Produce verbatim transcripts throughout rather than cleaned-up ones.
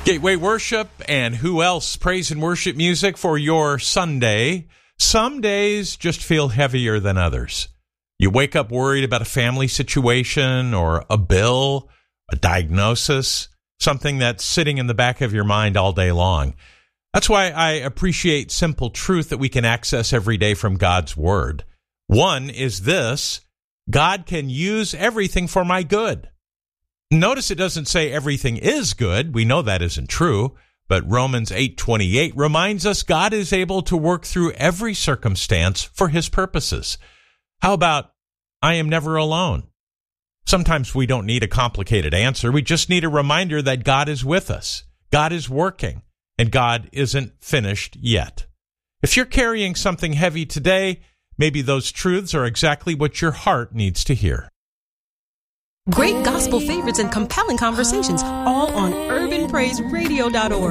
Gateway Worship and Who Else praise and worship music for your Sunday. Some days just feel heavier than others. You wake up worried about a family situation or a bill, a diagnosis, something that's sitting in the back of your mind all day long. That's why I appreciate simple truth that we can access every day from God's Word. One is this: God can use everything for my good. Notice it doesn't say everything is good. We know that isn't true. But Romans eight twenty-eight reminds us God is able to work through every circumstance for his purposes. How about, I am never alone? Sometimes we don't need a complicated answer. We just need a reminder that God is with us. God is working, and God isn't finished yet. If you're carrying something heavy today, maybe those truths are exactly what your heart needs to hear. Great gospel favorites and compelling conversations, all on urban praise radio dot org.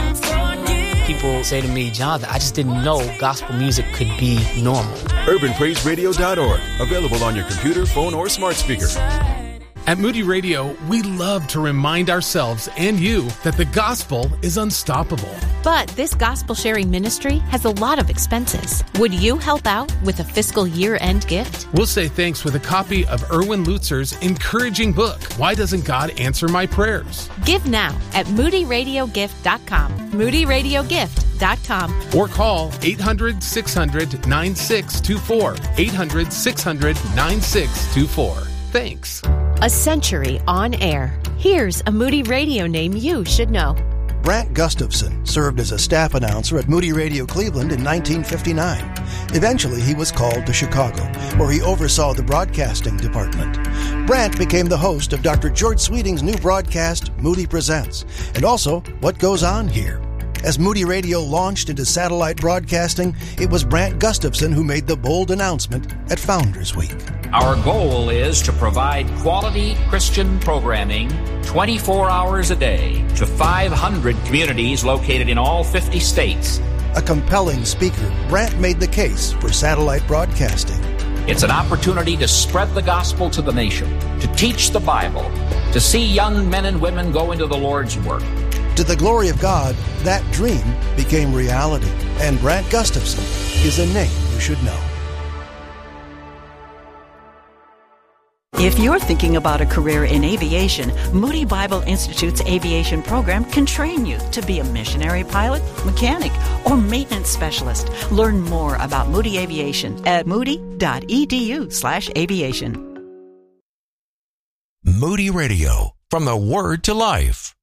People say to me, Jonathan, I just didn't know gospel music could be normal. urban praise radio dot org, available on your computer, phone, or smart speaker. At Moody Radio, we love to remind ourselves and you that the gospel is unstoppable. But this gospel sharing ministry has a lot of expenses. Would you help out with a fiscal year-end gift? We'll say thanks with a copy of Erwin Lutzer's encouraging book, Why Doesn't God Answer My Prayers? Give now at moody radio gift dot com. moody radio gift dot com. Or call eight hundred, six hundred, nine six two four. eight hundred, six hundred, nine six two four. Thanks. A century on air. Here's a Moody Radio name you should know. Brant Gustafson served as a staff announcer at Moody Radio Cleveland in nineteen fifty-nine. Eventually, he was called to Chicago, where he oversaw the broadcasting department. Brant became the host of Doctor George Sweeting's new broadcast, Moody Presents, and also What Goes On Here. As Moody Radio launched into satellite broadcasting, it was Brant Gustafson who made the bold announcement at Founders Week. Our goal is to provide quality Christian programming twenty-four hours a day to five hundred communities located in all fifty states. A compelling speaker, Brant made the case for satellite broadcasting. It's an opportunity to spread the gospel to the nation, to teach the Bible, to see young men and women go into the Lord's work. To the glory of God, that dream became reality, and Brant Gustafson is a name you should know. If you're thinking about a career in aviation, Moody Bible Institute's aviation program can train you to be a missionary pilot, mechanic, or maintenance specialist. Learn more about Moody Aviation at moody.edu slash aviation. Moody Radio, from the Word to Life.